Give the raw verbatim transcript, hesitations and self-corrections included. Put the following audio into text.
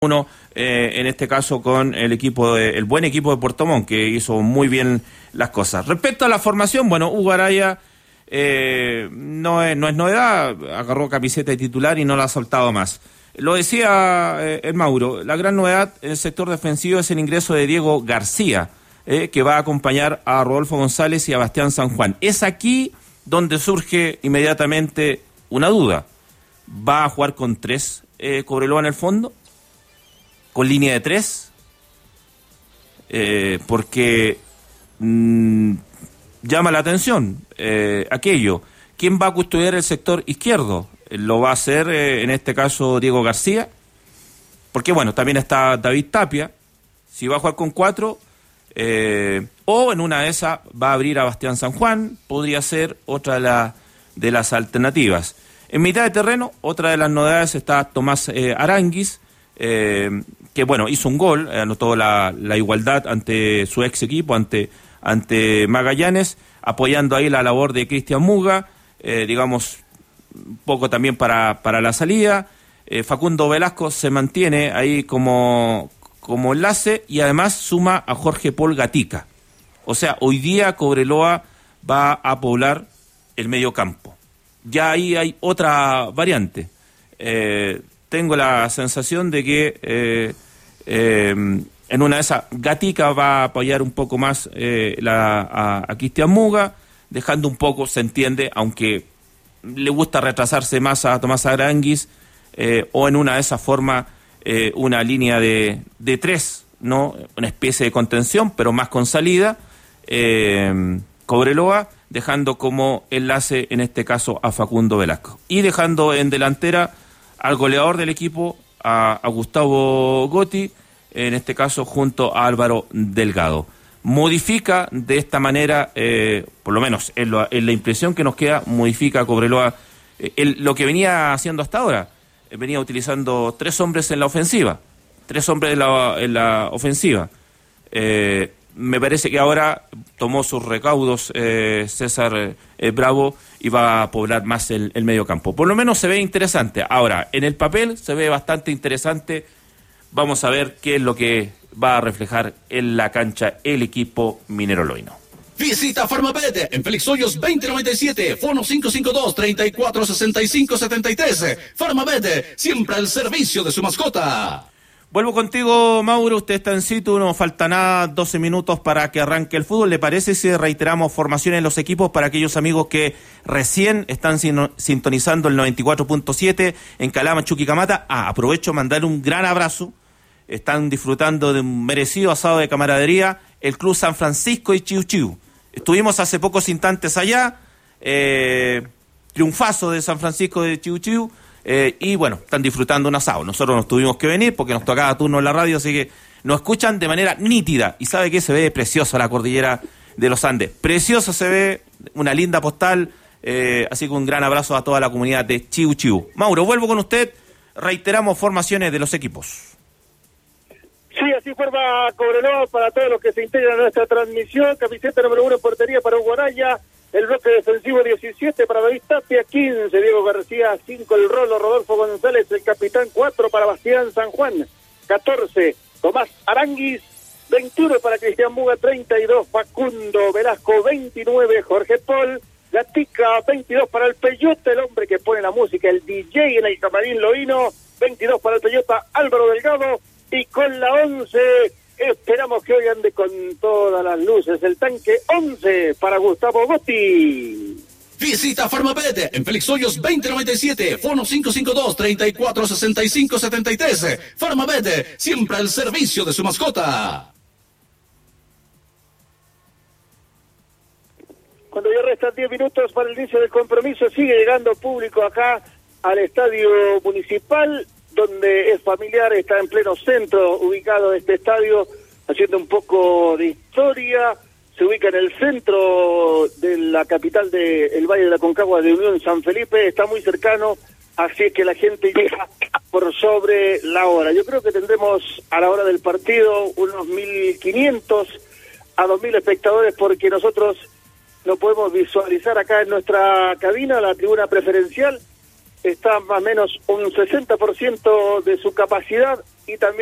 uno, eh, en este caso con el equipo de, el buen equipo de Puerto Montt, que hizo muy bien las cosas. Respecto a la formación, bueno, Hugo Araya eh, no, es, no es novedad, agarró camiseta de titular y no la ha soltado más. Lo decía eh, el Mauro, la gran novedad en el sector defensivo es el ingreso de Diego García, eh, que va a acompañar a Rodolfo González y a Bastián San Juan. Es aquí donde surge inmediatamente una duda. ¿Va a jugar con tres eh, Cobreloa en el fondo? ¿Con línea de tres? Eh, porque mmm, llama la atención eh, aquello. ¿Quién va a custodiar el sector izquierdo? ¿Lo va a hacer eh, en este caso Diego García? Porque bueno, también está David Tapia. Si va a jugar con cuatro, eh, o en una de esas va a abrir a Bastián San Juan, podría ser otra de, la, de las alternativas. En mitad de terreno, otra de las novedades está Tomás eh, Aranguis, eh, que bueno, hizo un gol, anotó la, la igualdad ante su ex equipo, ante, ante Magallanes, apoyando ahí la labor de Cristian Muga, eh, digamos, un poco también para, para la salida. eh, Facundo Velasco se mantiene ahí como, como enlace y además suma a Jorge Paul Gatica. O sea, hoy día Cobreloa va a poblar el medio campo. Ya ahí hay otra variante. Eh, tengo la sensación de que eh, eh, en una de esas Gatica va a apoyar un poco más eh, la, a, a Cristian Muga, dejando un poco, se entiende, aunque le gusta retrasarse más a Tomás Aranguis, eh, o en una de esas forma eh, una línea de, de tres, ¿no? Una especie de contención, pero más con salida, eh, Cobreloa, dejando como enlace en este caso a Facundo Velasco. Y dejando en delantera al goleador del equipo, a, a Gustavo Gotti, en este caso junto a Álvaro Delgado. Modifica de esta manera, eh, por lo menos en, lo, en la impresión que nos queda, modifica Cobreloa eh, el, lo que venía haciendo hasta ahora. Eh, venía utilizando tres hombres en la ofensiva, tres hombres en la, en la ofensiva. Eh, me parece que ahora tomó sus recaudos eh, César eh, Bravo y va a poblar más el, el medio campo. Por lo menos se ve interesante. Ahora, en el papel se ve bastante interesante. Vamos a ver qué es lo que va a reflejar en la cancha el equipo minero loino. Visita Farmabet en Félix Hoyos veinte noventa y siete, fono cinco cinco dos, treinta y cuatro sesenta y cinco setenta y tres. Farmabet, siempre al servicio de su mascota. Vuelvo contigo, Mauro, usted está en situ, no falta nada, doce minutos para que arranque el fútbol. ¿Le parece si reiteramos formaciones en los equipos para aquellos amigos que recién están sin, sintonizando el noventa y cuatro punto siete en Calama, Chuquicamata? Ah, aprovecho mandar un gran abrazo. Están disfrutando de un merecido asado de camaradería el Club San Francisco y Chiu Chiu. Estuvimos hace pocos instantes allá, eh, triunfazo de San Francisco de Chiu Chiu. Eh, y bueno, están disfrutando un asado. Nosotros nos tuvimos que venir porque nos tocaba turno en la radio, así que nos escuchan de manera nítida. Y sabe que se ve preciosa la cordillera de los Andes. Precioso se ve, una linda postal. Eh, así que un gran abrazo a toda la comunidad de Chiu Chiu. Mauro, vuelvo con usted. Reiteramos formaciones de los equipos. Sí, así forma Cobreloa para todos los que se integran a nuestra transmisión. Camiseta número uno en portería para Hugo Araya. El bloque defensivo diecisiete para David Tapia, quince Diego García, cinco el Rolo Rodolfo González, el capitán, cuatro para Bastián San Juan, catorce Tomás Aranguis, veintiuno para Cristian Muga, treinta y dos Facundo Velasco, veintinueve Jorge Paul, Gatica, veintidós para el Peyota, el hombre que pone la música, el D J en el camarín loíno, veintidós para el Peyota Álvaro Delgado, y con la once... esperamos que hoy ande con todas las luces el tanque, once para Gustavo Gotti. Visita Farmabet en Félix Hoyos veinte noventa y siete, fono cinco cinco dos, treinta y cuatro sesenta y cinco setenta y tres. Farmabet, siempre al servicio de su mascota. Cuando ya restan diez minutos para el inicio del compromiso, sigue llegando público acá al estadio municipal, donde es familiar, está en pleno centro ubicado este estadio, haciendo un poco de historia. Se ubica en el centro de la capital del Valle de la Concagua de Unión San Felipe, está muy cercano, así es que la gente llega por sobre la hora. Yo creo que tendremos a la hora del partido unos mil quinientos a dos mil espectadores, porque nosotros no podemos visualizar acá en nuestra cabina la tribuna preferencial. Está más o menos un sesenta por ciento de su capacidad, y también